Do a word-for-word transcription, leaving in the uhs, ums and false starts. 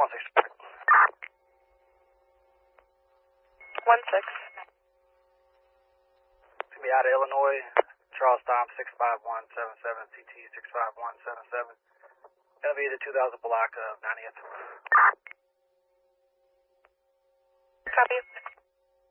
Charles six. One six. It's going to be out of Illinois, Charles Tom six five one seven seven, C T six five one seven seven. Going to be the two thousand block of ninetieth. Copy.